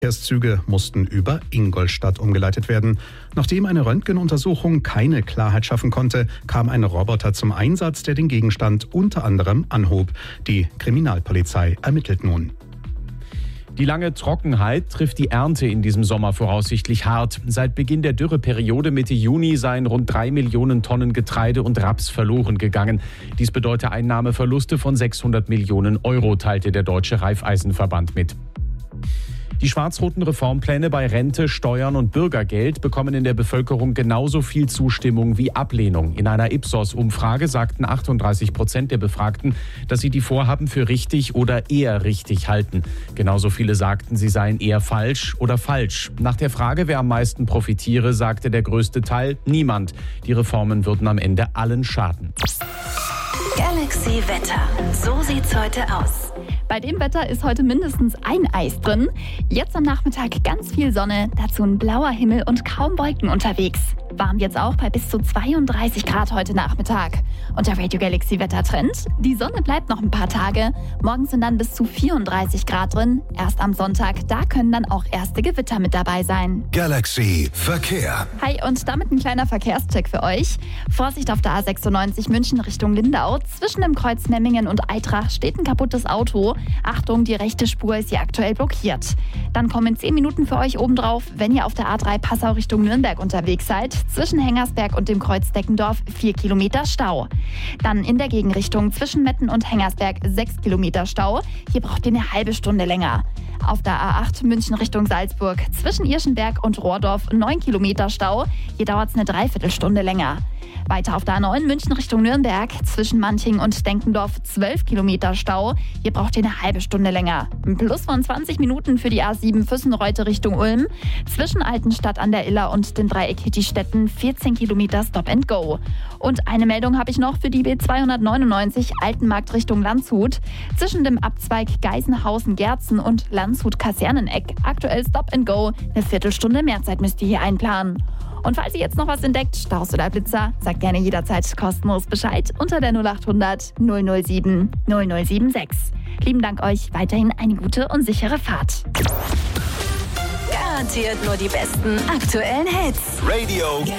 Verkehrszüge mussten über Ingolstadt umgeleitet werden. Nachdem eine Röntgenuntersuchung keine Klarheit schaffen konnte, kam ein Roboter zum Einsatz, der den Gegenstand unter anderem anhob. Die Kriminalpolizei ermittelt nun. Die lange Trockenheit trifft die Ernte in diesem Sommer voraussichtlich hart. Seit Beginn der Dürreperiode Mitte Juni seien rund 3 Millionen Tonnen Getreide und Raps verloren gegangen. Dies bedeute Einnahmeverluste von 600 Millionen Euro, teilte der Deutsche Raiffeisenverband mit. Die schwarz-roten Reformpläne bei Rente, Steuern und Bürgergeld bekommen in der Bevölkerung genauso viel Zustimmung wie Ablehnung. In einer Ipsos-Umfrage sagten 38% der Befragten, dass sie die Vorhaben für richtig oder eher richtig halten. Genauso viele sagten, sie seien eher falsch oder falsch. Nach der Frage, wer am meisten profitiere, sagte der größte Teil niemand. Die Reformen würden am Ende allen schaden. Galaxy Wetter. So sieht's heute aus. Bei dem Wetter ist heute mindestens ein Eis drin. Jetzt am Nachmittag ganz viel Sonne, dazu ein blauer Himmel und kaum Wolken unterwegs. Warm jetzt auch bei bis zu 32 Grad heute Nachmittag. Und der Radio Galaxy Wettertrend: Die Sonne bleibt noch ein paar Tage. Morgens sind dann bis zu 34 Grad drin. Erst am Sonntag, da können dann auch erste Gewitter mit dabei sein. Galaxy Verkehr. Hi, und damit ein kleiner Verkehrscheck für euch. Vorsicht auf der A96 München Richtung Lindau. Zwischen dem Kreuz Memmingen und Eitrach steht ein kaputtes Auto. Achtung, die rechte Spur ist hier aktuell blockiert. Dann kommen 10 Minuten für euch obendrauf, wenn ihr auf der A3 Passau Richtung Nürnberg unterwegs seid. Zwischen Hengersberg und dem Kreuz Deckendorf 4 Kilometer Stau. Dann in der Gegenrichtung zwischen Metten und Hengersberg 6 Kilometer Stau. Hier braucht ihr eine halbe Stunde länger. Auf der A8 München Richtung Salzburg zwischen Irschenberg und Rohrdorf 9 Kilometer Stau. Hier dauert es eine Dreiviertelstunde länger. Weiter auf der A9 München Richtung Nürnberg zwischen Manching und Denkendorf 12 Kilometer Stau. Hier braucht ihr eine halbe Stunde länger. Ein Plus von 20 Minuten für die A7 Füssenreute Richtung Ulm. Zwischen Altenstadt an der Iller und dem Dreieck Hittistetten 14 Kilometer Stop and Go. Und eine Meldung habe ich noch für die B299 Altenmarkt Richtung Landshut. Zwischen dem Abzweig Geisenhausen-Gerzen und Landshut-Kaserneneck aktuell Stop and Go. Eine Viertelstunde mehr Zeit müsst ihr hier einplanen. Und falls ihr jetzt noch was entdeckt, Staus oder Blitzer, sagt gerne jederzeit kostenlos Bescheid unter der 0800 007 0076. Lieben Dank euch, weiterhin eine gute und sichere Fahrt. Garantiert nur die besten aktuellen Hits. Radio